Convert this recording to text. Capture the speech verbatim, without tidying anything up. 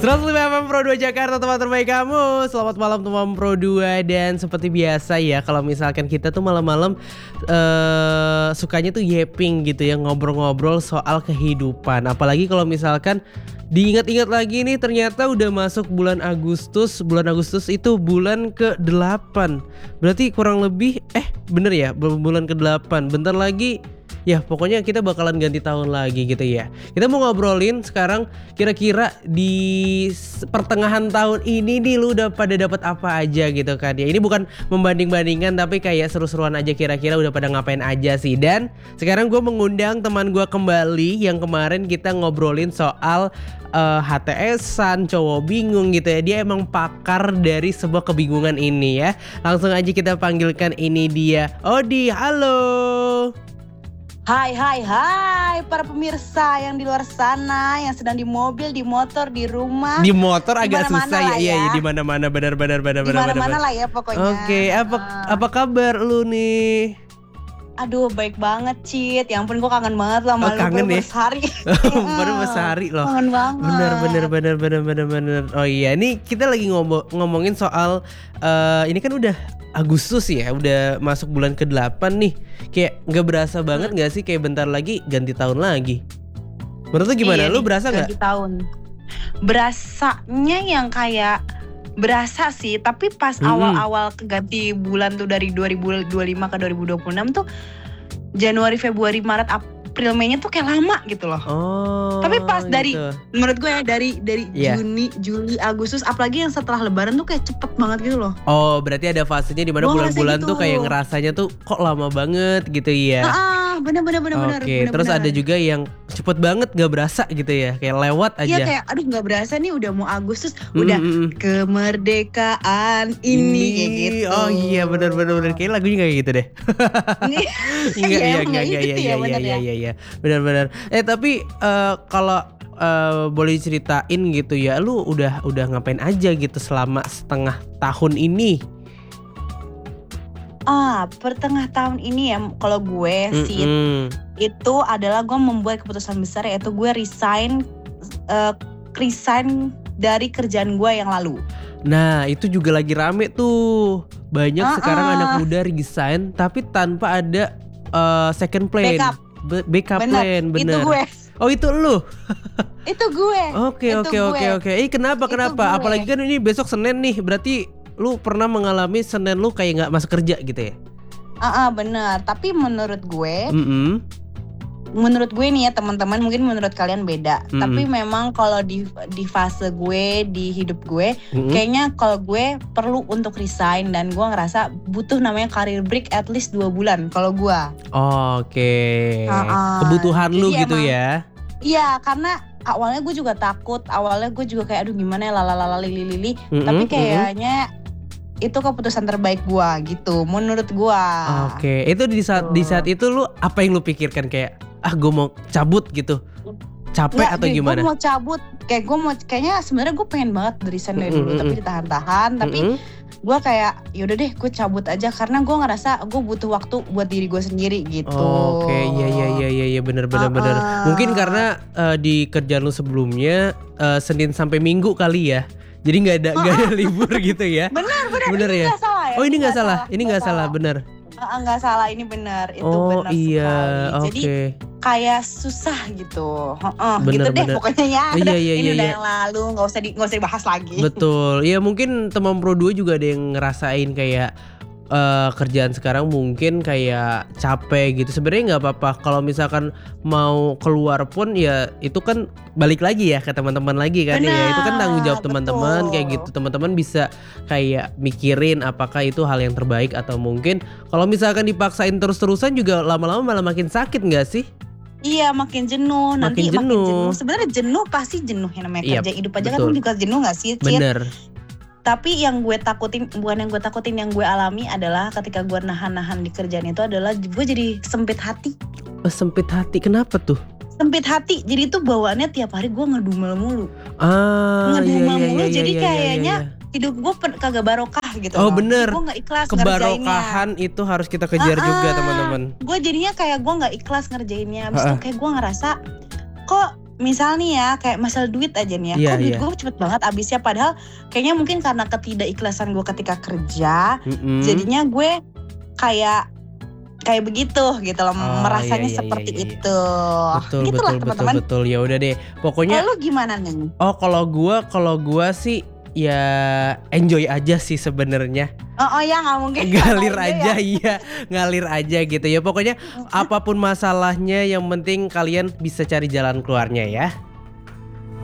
seratus lima F M Pro dua Jakarta, tempat terbaik kamu. Selamat malam teman Pro dua. Dan seperti biasa ya, kalau misalkan kita tuh malam-malam uh, sukanya tuh yapping gitu ya, ngobrol-ngobrol soal kehidupan. Apalagi kalau misalkan diingat-ingat lagi nih, ternyata udah masuk bulan Agustus. Bulan Agustus itu bulan ke delapan. Berarti kurang lebih, eh bener ya, bulan ke delapan. Bentar lagi, ya pokoknya kita bakalan ganti tahun lagi gitu ya. Kita mau ngobrolin sekarang kira-kira di pertengahan tahun ini nih lu udah pada dapat apa aja gitu kan ya. Ini bukan membanding-bandingkan tapi kayak seru-seruan aja, kira-kira udah pada ngapain aja sih. Dan sekarang gue mengundang teman gue kembali yang kemarin kita ngobrolin soal uh, H T S-an, cowok bingung gitu ya. Dia emang pakar dari sebuah kebingungan ini ya. Langsung aja kita panggilkan, ini dia Odi. Halo. Hai hai hai para pemirsa yang di luar sana, yang sedang di mobil, di motor, di rumah. Di motor agak susah ya, iya ya, ya. Di mana-mana benar-benar benar-benar. Di mana-mana lah ya pokoknya. Oke, okay, apa uh. apa kabar lu nih? Aduh baik banget Cit, ya ampun gue kangen banget lah sama oh, kangen lu ya? sehari. Baru sehari loh. Kangen banget. Bener bener bener bener bener bener. Oh iya, ini kita lagi ngomong ngomongin soal uh, ini kan udah Agustus ya, udah masuk bulan ke delapan nih. Kayak gak berasa banget hmm. gak sih, kayak bentar lagi ganti tahun lagi. Menurut lu gimana? Iya, lu berasa gak? Ganti tahun. Berasanya yang kayak berasa sih, tapi pas hmm. awal-awal ganti bulan tuh dari dua ribu dua puluh lima ke dua ribu dua puluh enam tuh Januari, Februari, Maret, April, Mei-nya tuh kayak lama gitu loh. Oh. Tapi pas gitu. dari menurut gue ya dari dari yeah. Juni, Juli, Agustus, apalagi yang setelah Lebaran tuh kayak cepet banget gitu loh. Oh, berarti ada fasenya di mana bulan-bulan gitu. Tuh kayak ngerasanya tuh kok lama banget gitu ya. Ah, bener bener bener bener. Oke, terus ada juga yang cepet banget gak berasa gitu ya, kayak lewat aja. Iya kayak aduh gak berasa nih udah mau Agustus, mm-hmm. udah kemerdekaan ini, ini kayak gitu. Oh iya bener bener bener, kayak lagunya kayak gitu deh. Enggak ya, enggak enggak ya ya ya ya ya. Benar-benar. Eh tapi uh, kalau uh, boleh ceritain gitu ya, lu udah udah ngapain aja gitu selama setengah tahun ini? Ah, pertengah tahun ini ya, kalau gue mm-hmm. sih itu adalah gue membuat keputusan besar, yaitu gue resign, uh, resign dari kerjaan gue yang lalu. Nah itu juga lagi rame tuh, banyak uh-uh. sekarang anak muda resign tapi tanpa ada uh, second plan. Backup. Be- backup plan, bener. Itu gue. Oh itu lu? Itu gue. Oke oke oke oke. Eh kenapa kenapa? Apalagi kan ini besok Senin nih, berarti lu pernah mengalami Senin lu kayak nggak masuk kerja gitu ya? Ah uh-uh, bener. Tapi menurut gue, mm-hmm. menurut gue nih ya teman-teman, mungkin menurut kalian beda. Mm-hmm. Tapi memang kalau di di fase gue, di hidup gue, mm-hmm. kayaknya kalau gue perlu untuk resign, dan gue ngerasa butuh namanya career break at least dua bulan kalau gue. Oh, Oke. Okay. Uh-uh. Kebutuhan lu gitu emang, ya? Iya, karena awalnya gue juga takut, awalnya gue juga kayak aduh gimana ya lalalala lili-lili. Mm-hmm. Tapi kayaknya mm-hmm. itu keputusan terbaik gua gitu, menurut gua. Oke, itu di saat di saat itu lu apa yang lu pikirkan, kayak ah gua mau cabut gitu, capek Nggak, atau gimana? Gua mau cabut, kayak gua mau kayaknya sebenarnya gua pengen banget resign dari dulu, mm-hmm. tapi ditahan-tahan, tapi mm-hmm. gua kayak yaudah deh gua cabut aja karena gua ngerasa gua butuh waktu buat diri gua sendiri gitu. Oke, okay, iya iya iya iya ya, benar benar uh-uh. benar. Mungkin karena uh, di kerjaan lu sebelumnya uh, Senin sampai Minggu kali ya. Jadi nggak ada nggak ada libur gitu ya? Benar benar. Bener ini ya? Gak salah ya? Oh ini nggak salah, ini nggak salah, benar. Nggak salah, ini benar, itu oh, benar iya, sekali. Okay. Jadi kayak susah gitu, uh, bener, gitu deh bener. pokoknya ya. Iya, iya, ini iya, udah iya. yang lalu, nggak usah di nggak usah dibahas lagi. Betul, ya mungkin teman Pro dua juga ada yang ngerasain kayak Uh, kerjaan sekarang mungkin kayak capek gitu. Sebenarnya nggak apa-apa kalau misalkan mau keluar pun, ya itu kan balik lagi ya ke teman-teman lagi kan. Benar, ya itu kan tanggung jawab teman-teman, kayak gitu. Teman-teman bisa kayak mikirin apakah itu hal yang terbaik atau mungkin kalau misalkan dipaksain terus-terusan juga lama-lama malah makin sakit nggak sih? Iya, makin jenuh. Nanti makin jenuh. Makin jenuh. Sebenarnya jenuh pasti jenuh, yang namanya Iya, kerja hidup aja betul. kan juga jenuh nggak sih, Cid? Bener. Tapi yang gue takutin, bukan yang gue takutin, yang gue alami adalah ketika gue nahan-nahan di kerjaan itu adalah gue jadi sempit hati. Oh, sempit hati, kenapa tuh? Sempit hati, jadi tuh bawaannya tiap hari gue ngedumel mulu. Ah, ngedumel iya, iya, mulu, iya, jadi iya, kayaknya iya, iya. hidup gue pen- kagak barokah gitu. Oh bener, gue gak ikhlas kebarokahan ngerjainnya. itu harus kita kejar juga teman-teman. Gue jadinya kayak gue gak ikhlas ngerjainnya. Abis itu kayak gue ngerasa kok misal nih ya kayak masalah duit aja nih ya, Iya, kok duit iya. gue cepet banget habisnya, padahal kayaknya mungkin karena ketidakikhlasan gue ketika kerja, Mm-mm. jadinya gue kayak kayak begitu gitu loh, Oh, merasanya iya, iya, seperti iya, iya. itu. Betul, Gitulah betul, betul, teman-teman. betul. Ya udah deh. Pokoknya Kalau lu gimana nih? oh kalau gua kalau gua sih ya enjoy aja sih sebenarnya. Oh, oh ya nggak mungkin. Ngalir Iya, aja ya. iya, ngalir aja gitu ya. Pokoknya apapun masalahnya yang penting kalian bisa cari jalan keluarnya ya.